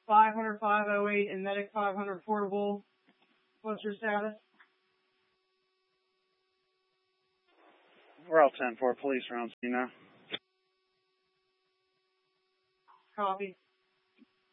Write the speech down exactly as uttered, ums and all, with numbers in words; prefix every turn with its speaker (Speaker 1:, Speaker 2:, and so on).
Speaker 1: five hundred five oh eight and Medic five hundred portable. What's your status?
Speaker 2: We're all ten four, police around, you know.
Speaker 1: Copy.